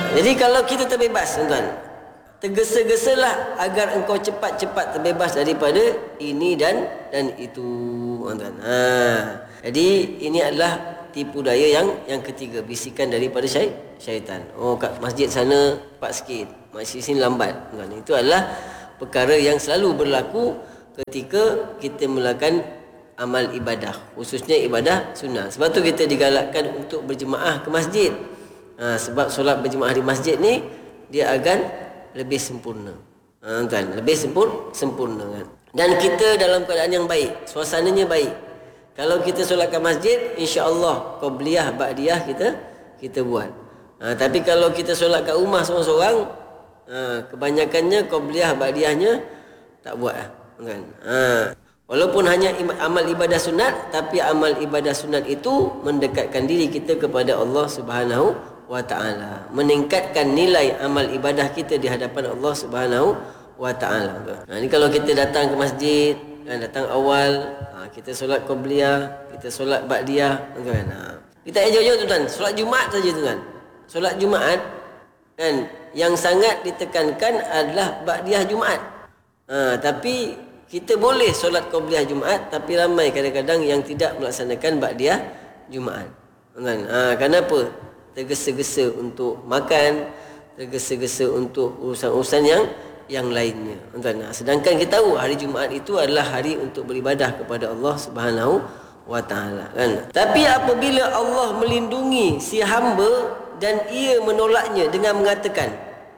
Jadi kalau kita terbebas, tuan-tuan, tergesa-gesalah agar engkau cepat-cepat terbebas daripada ini dan itu, tuan-tuan. Jadi ini adalah tipu daya yang ketiga, bisikan daripada syaitan. Oh, kat masjid sana cepat sikit, masjid sini lambat. Tuan-tuan, itu adalah perkara yang selalu berlaku ketika kita melakukan amal ibadah, khususnya ibadah sunnah. Sebab tu kita digalakkan untuk berjemaah ke masjid. Sebab solat berjemaah di masjid ni dia akan lebih sempurna. Kan? Lebih sempurna kan. Dan kita dalam keadaan yang baik, suasananya baik. Kalau kita solat kat masjid, insya-Allah qabliyah ba'diyah kita buat. Tapi kalau kita solat kat rumah seorang-seorang, kebanyakannya qabliyah ba'diyahnya tak buat kan. Walaupun hanya amal ibadah sunat, tapi amal ibadah sunat itu mendekatkan diri kita kepada Allah Subhanahu wa ta'ala, meningkatkan nilai amal ibadah kita di hadapan Allah Subhanahu wa ta'ala. Ini kalau kita datang ke masjid, datang awal, kita solat qabliyah, kita solat ba'diyah kan. Kita jauh-jauh tuan, solat Jumaat saja tuan. Solat Jumaat kan yang sangat ditekankan adalah ba'diyah Jumaat. Tapi kita boleh solat qabliyah Jumaat, tapi ramai kadang-kadang yang tidak melaksanakan ba'diyah Jumaat. Kan? Kenapa? Tergesa-gesa untuk makan, tergesa-gesa untuk urusan-urusan yang lainnya. Sedangkan kita tahu hari Jumaat itu adalah hari untuk beribadah kepada Allah Subhanahu wa ta'ala kan. Tapi apabila Allah melindungi si hamba dan ia menolaknya dengan mengatakan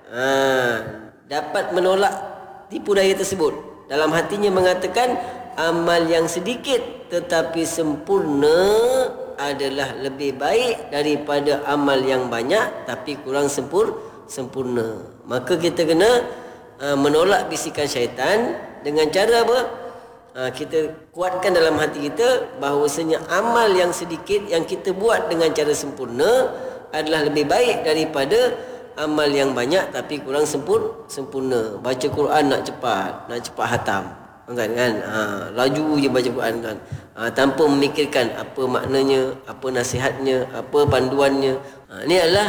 dapat menolak tipu daya tersebut, dalam hatinya mengatakan amal yang sedikit tetapi sempurna adalah lebih baik daripada amal yang banyak tapi kurang sempurna. Maka kita kena menolak bisikan syaitan dengan cara apa? Kita kuatkan dalam hati kita bahawasanya amal yang sedikit yang kita buat dengan cara sempurna adalah lebih baik daripada amal yang banyak tapi kurang sempurna. Baca Quran nak cepat hatam kan, laju je baca Quran kan, tanpa memikirkan apa maknanya, apa nasihatnya, apa panduannya. Ini adalah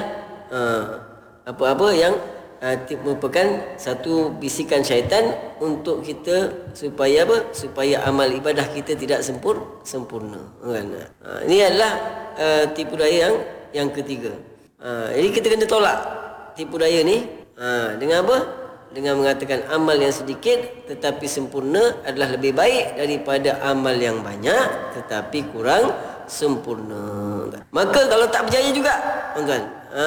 apa-apa yang merupakan satu bisikan syaitan untuk kita supaya apa? Supaya amal ibadah kita tidak sempurna kan. Ini adalah tipu daya yang ketiga. Jadi kita kena tolak tipu daya ni dengan apa? Dengan mengatakan amal yang sedikit tetapi sempurna adalah lebih baik daripada amal yang banyak tetapi kurang sempurna. Maka kalau tak berjaya juga, tuan-tuan,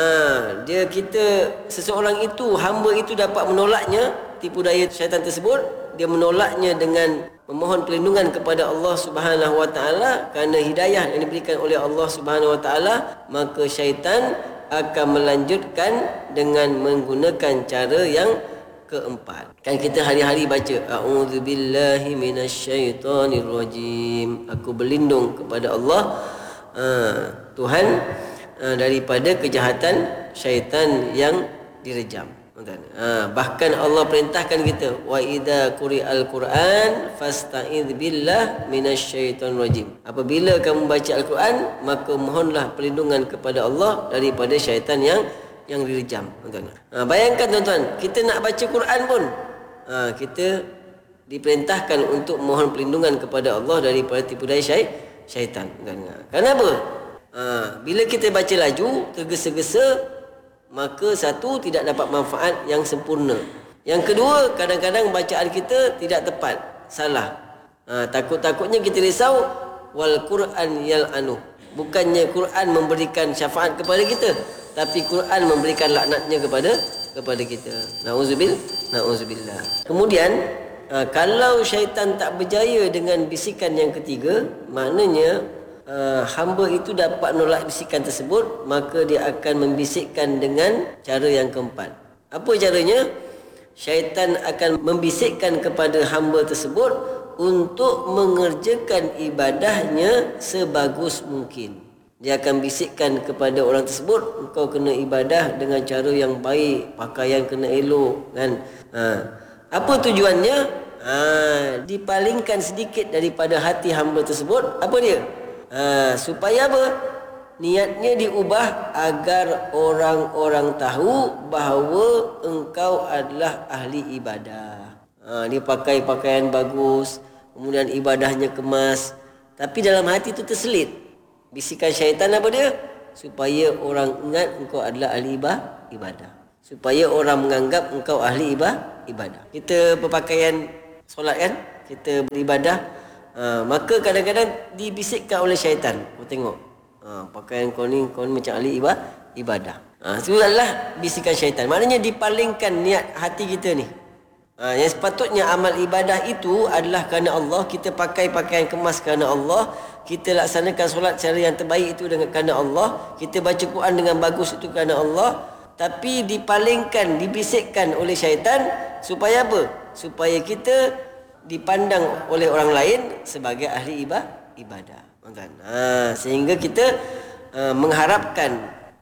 seseorang itu, hamba itu dapat menolaknya tipu daya syaitan tersebut. Dia menolaknya dengan memohon perlindungan kepada Allah Subhanahu wa ta'ala kerana hidayah yang diberikan oleh Allah Subhanahu wa ta'ala. Maka syaitan akan melanjutkan dengan menggunakan cara yang keempat. Kan kita hari-hari baca a'udzubillahi minasyaitonirrajim, aku berlindung kepada Allah Tuhan daripada kejahatan syaitan yang direjam. Bahkan Allah perintahkan kita wa idza quri'al Quran fasta'idz billah minasyaitonirrajim. Apabila kamu baca Al-Quran, maka mohonlah perlindungan kepada Allah daripada syaitan yang direjam. Bayangkan tuan-tuan, kita nak baca Quran pun kita diperintahkan untuk mohon perlindungan kepada Allah daripada tipu daya syaitan. Kenapa? Bila kita baca laju, tergesa-gesa, maka satu, tidak dapat manfaat yang sempurna. Yang kedua, kadang-kadang bacaan kita tidak tepat, salah. Takut-takutnya kita risau wal Quran yal'anu. Bukannya Quran memberikan syafaat kepada kita, tapi Quran memberikan laknatnya kepada kita. Na'udzubillah. Kemudian kalau syaitan tak berjaya dengan bisikan yang ketiga, maknanya hamba itu dapat menolak bisikan tersebut, maka dia akan membisikkan dengan cara yang keempat. Apa caranya? Syaitan akan membisikkan kepada hamba tersebut untuk mengerjakan ibadahnya sebagus mungkin. Dia akan bisikkan kepada orang tersebut, engkau kena ibadah dengan cara yang baik, pakaian kena elok kan. Apa tujuannya? Dipalingkan sedikit daripada hati hamba tersebut. Apa dia? Supaya apa? niatnya diubah agar orang-orang tahu bahawa engkau adalah ahli ibadah. Dia pakai pakaian bagus, kemudian ibadahnya kemas, tapi dalam hati itu terselit bisikan syaitan apa dia? Supaya orang ingat engkau adalah ahli ibadah. Supaya orang menganggap engkau ahli ibadah. Kita berpakaian solat kan? Kita beribadah. Maka kadang-kadang dibisikkan oleh syaitan. Kau tengok. Pakaian kau ni macam ahli ibadah. Itu adalah bisikan syaitan. Maknanya dipalingkan niat hati kita ni. Yang sepatutnya amal ibadah itu adalah kerana Allah. Kita pakai pakaian kemas kerana Allah. Kita laksanakan solat cara yang terbaik itu dengan kerana Allah. Kita baca Quran dengan bagus itu kerana Allah. Tapi dipalingkan, dibisikkan oleh syaitan supaya apa? Supaya kita dipandang oleh orang lain sebagai ahli ibadah. Sehingga kita mengharapkan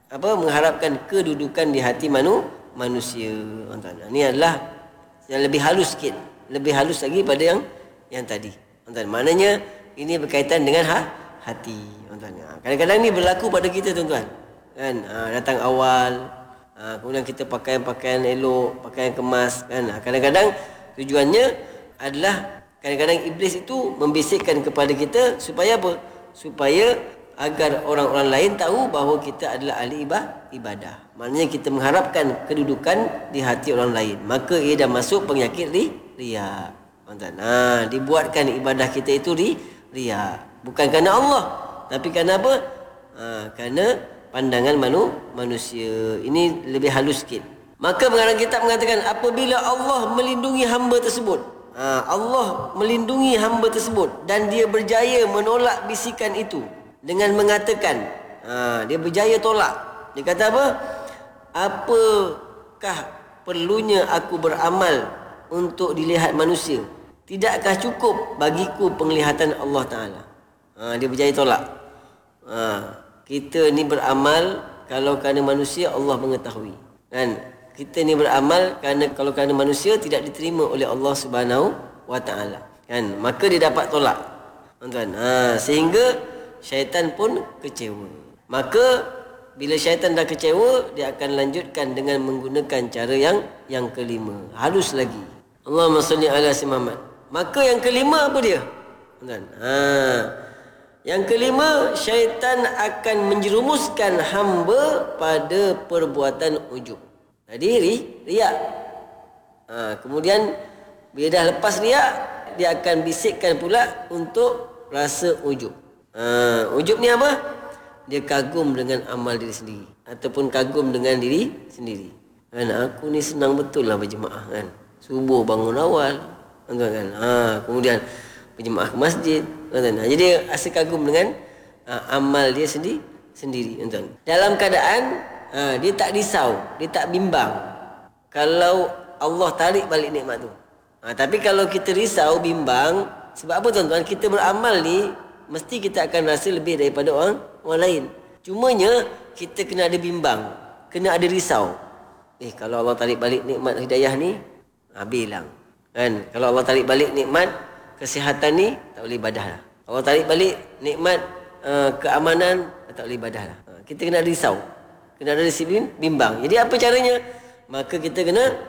kedudukan di hati manusia. Ini adalah yang lebih halus sikit, lebih halus lagi pada yang tadi. Maknanya ini berkaitan dengan hati. Kadang-kadang ni berlaku pada kita tuan-tuan. Kan? Datang awal, kemudian kita pakaian elok, pakaian kemas kan. Kadang-kadang tujuannya adalah kadang-kadang iblis itu membisikkan kepada kita supaya apa? Supaya agar orang-orang lain tahu bahawa kita adalah ahli ibadah. Maknanya kita mengharapkan kedudukan di hati orang lain. Maka ia dah masuk penyakit riya. Dibuatkan ibadah kita itu riya. Bukan kerana Allah, tapi kerana apa? Kerana pandangan manusia. Ini lebih halus sikit. Maka pengarang kitab mengatakan apabila Allah melindungi hamba tersebut, Allah melindungi hamba tersebut dan dia berjaya menolak bisikan itu dengan mengatakan, dia berjaya tolak. Dia kata apa? Apakah perlunya aku beramal untuk dilihat manusia? Tidakkah cukup bagiku penglihatan Allah Ta'ala? Dia berjaya tolak. Kita ni beramal kalau kerana manusia Allah mengetahui. Kan? Kita ni beramal kalau kerana manusia tidak diterima oleh Allah Subhanahu wa Ta'ala. Kan? Maka dia dapat tolak. Tuan-tuan. Sehingga syaitan pun kecewa. Maka bila syaitan dah kecewa, dia akan lanjutkan dengan menggunakan cara yang kelima. Halus lagi. Allahumma salli ala si Muhammad. Maka yang kelima apa dia? Tuan-tuan. Yang kelima, syaitan akan menjerumuskan hamba pada perbuatan ujub. Tadi riak. Kemudian bila dah lepas riak, dia akan bisikkan pula untuk rasa ujub. Ujub ni apa? Dia kagum dengan amal diri sendiri ataupun kagum dengan diri sendiri. Kan aku ni senang betul lah berjemaah kan. Subuh bangun awal, kan. Kemudian berjemaah ke masjid, kan. Jadi dia rasa kagum dengan amal dia sendiri, kan. Dalam keadaan dia tak risau, dia tak bimbang kalau Allah tarik balik nikmat tu. Tapi kalau kita risau, bimbang, sebab apa tuan-tuan? Kita beramal ni mesti kita akan rasa lebih daripada orang lain. Cumanya kita kena ada bimbang, kena ada risau. Kalau Allah tarik balik nikmat hidayah ni, bilang. Kan? Kalau Allah tarik balik nikmat kesihatan ni, tak boleh ibadah lah. Allah tarik balik nikmat keamanan, tak boleh ibadah lah. Kita kena ada risau, kena ada disiplin, bimbang. Jadi apa caranya? Maka kita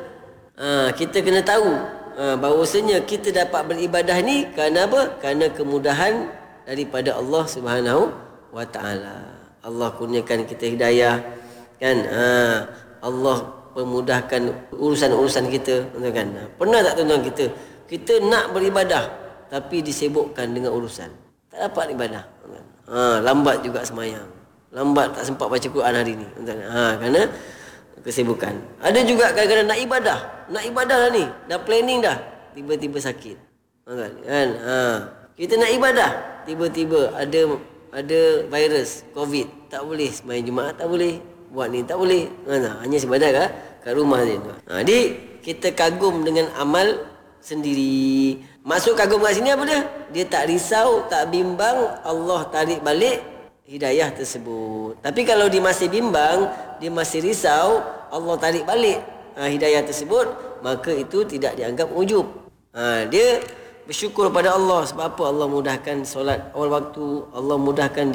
kena tahu bahawasanya kita dapat beribadah ni kerana apa? Kerana kemudahan daripada Allah Subhanahu wa Ta'ala. Allah kurniakan kita hidayah, kan? Allah permudahkan urusan-urusan kita, kan? Pernah tak tuan-tuan kita nak beribadah tapi disibukkan dengan urusan, tak dapat ibadah, kan? Lambat juga semayang, lambat tak sempat baca Quran hari ni, kan? Kerana kesibukan. Ada juga kadang-kadang nak ibadah lah ni, dah planning dah, tiba-tiba sakit, kan? Kita nak ibadah, tiba-tiba ada virus COVID, tak boleh sembahyang Jumaat, tak boleh buat ni, tak boleh. Hanya ibadah kat rumah je. Jadi kita kagum dengan amal sendiri. Masuk kagum kat sini apa dia? Dia tak risau, tak bimbang Allah tarik balik hidayah tersebut. Tapi kalau dia masih bimbang, dia masih risau Allah tarik balik hidayah tersebut, maka itu tidak dianggap ujub. Dia bersyukur pada Allah. Sebab apa? Allah mudahkan solat awal waktu, Allah mudahkan dia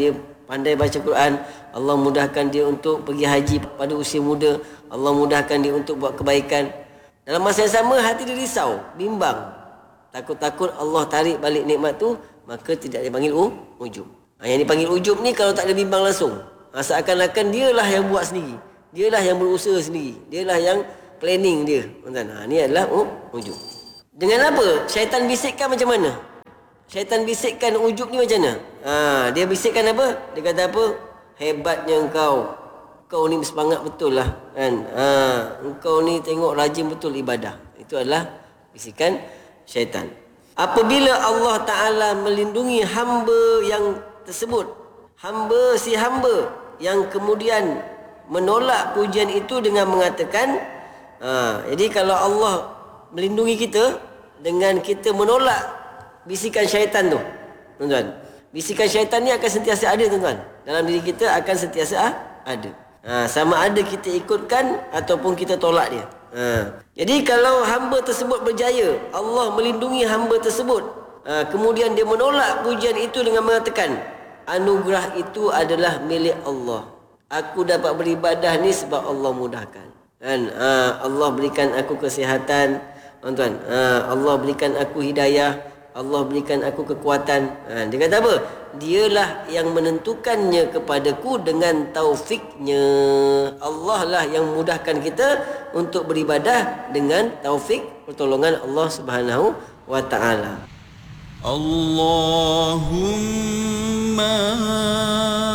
pandai baca Quran, Allah mudahkan dia untuk pergi haji pada usia muda, Allah mudahkan dia untuk buat kebaikan. Dalam masa yang sama hati dia risau, bimbang, takut-takut Allah tarik balik nikmat tu, maka tidak dipanggil ujub. Yang dipanggil ujub ni kalau tak ada bimbang langsung, seakan-akan dialah yang buat sendiri, dialah yang berusaha sendiri, dialah yang planning dia. Ni adalah ujub. Dengan apa? Syaitan bisikkan macam mana? Syaitan bisikkan ujub ni macam mana? Dia bisikkan apa? Dia kata apa? Hebatnya engkau. Engkau ni bersemangat betul lah kan? Engkau ni tengok rajin betul ibadah. Itu adalah bisikan syaitan. Apabila Allah Ta'ala melindungi hamba yang tersebut, hamba yang kemudian menolak pujian itu dengan mengatakan, jadi kalau Allah melindungi kita dengan kita menolak bisikan syaitan tu, tuan-tuan, bisikan syaitan ni akan sentiasa ada, tuan-tuan, dalam diri kita akan sentiasa ada. Sama ada kita ikutkan ataupun kita tolak dia. Jadi kalau hamba tersebut berjaya, Allah melindungi hamba tersebut, kemudian dia menolak pujian itu dengan mengatakan, anugerah itu adalah milik Allah, aku dapat beribadah ni sebab Allah mudahkan kan? Allah berikan aku kesihatan, tuan-tuan, Allah berikan aku hidayah, Allah berikan aku kekuatan. Dia kata apa? Dialah yang menentukannya kepadaku dengan taufiknya. Allah lah yang mudahkan kita untuk beribadah dengan taufik pertolongan Allah Subhanahu wa ta'ala. Allahumma